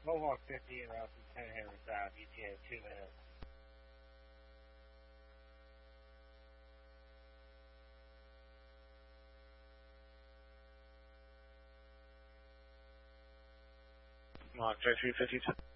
Mohawk 50 and route from 10 Hammer South, ETA 2 minutes. Mohawk 352.